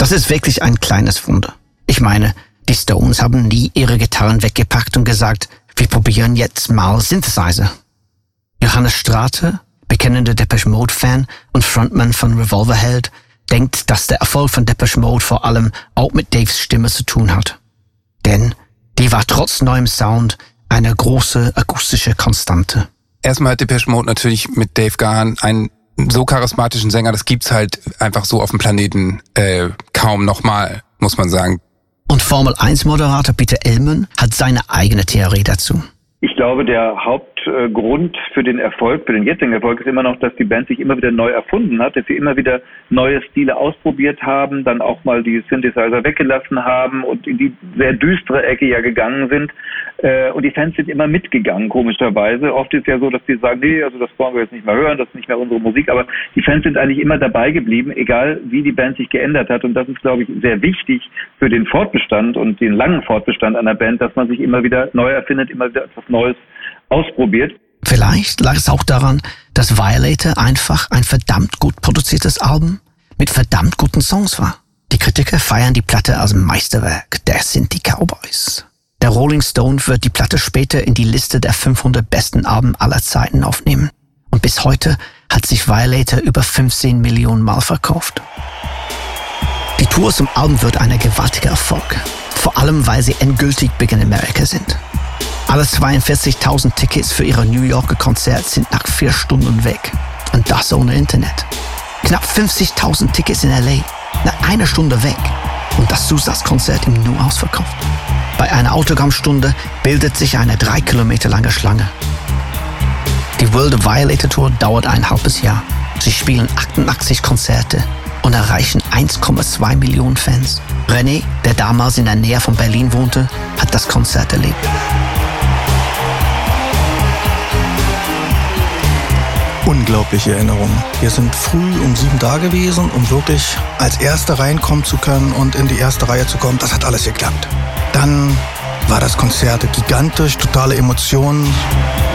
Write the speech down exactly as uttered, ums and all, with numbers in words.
Das ist wirklich ein kleines Wunder. Ich meine, die Stones haben nie ihre Gitarren weggepackt und gesagt, wir probieren jetzt mal Synthesizer. Johannes Strate, bekennender Depeche Mode-Fan und Frontman von Revolverheld, denkt, dass der Erfolg von Depeche Mode vor allem auch mit Daves Stimme zu tun hat. Denn die war trotz neuem Sound eine große akustische Konstante. Erstmal hat Depeche Mode natürlich mit Dave Gahan einen so charismatischen Sänger, das gibt's halt einfach so auf dem Planeten äh, kaum nochmal, muss man sagen. Und Formel eins Moderator Peter Illman hat seine eigene Theorie dazu. Ich glaube, der Hauptgrund für den Erfolg, für den jetzigen Erfolg ist immer noch, dass die Band sich immer wieder neu erfunden hat, dass sie immer wieder neue Stile ausprobiert haben, dann auch mal die Synthesizer weggelassen haben und in die sehr düstere Ecke ja gegangen sind. Und die Fans sind immer mitgegangen, komischerweise. Oft ist ja so, dass die sagen, nee, also das wollen wir jetzt nicht mehr hören, das ist nicht mehr unsere Musik. Aber die Fans sind eigentlich immer dabei geblieben, egal wie die Band sich geändert hat. Und das ist, glaube ich, sehr wichtig für den Fortbestand und den langen Fortbestand einer Band, dass man sich immer wieder neu erfindet, immer wieder etwas Neues ausprobiert. Vielleicht lag es auch daran, dass Violator einfach ein verdammt gut produziertes Album mit verdammt guten Songs war. Die Kritiker feiern die Platte als Meisterwerk. Das sind die Cowboys. Der Rolling Stone wird die Platte später in die Liste der fünfhundert besten Alben aller Zeiten aufnehmen. Und bis heute hat sich Violator über fünfzehn Millionen Mal verkauft. Die Tour zum Album wird ein gewaltiger Erfolg. Vor allem, weil sie endgültig Big in America sind. Alle zweiundvierzigtausend Tickets für ihre New Yorker Konzert sind nach vier Stunden weg. Und das ohne Internet. Knapp fünfzigtausend Tickets in L A, nach einer Stunde weg. Und das Zusatzkonzert im Nu ausverkauft. Bei einer Autogrammstunde bildet sich eine drei Kilometer lange Schlange. Die World of Violator Tour dauert ein halbes Jahr. Sie spielen achtundachtzig Konzerte und erreichen eins Komma zwei Millionen Fans. René, der damals in der Nähe von Berlin wohnte, hat das Konzert erlebt. Unglaubliche Erinnerungen. Wir sind früh um sieben da gewesen, um wirklich als Erste reinkommen zu können und in die erste Reihe zu kommen. Das hat alles geklappt. Dann war das Konzert gigantisch, totale Emotionen.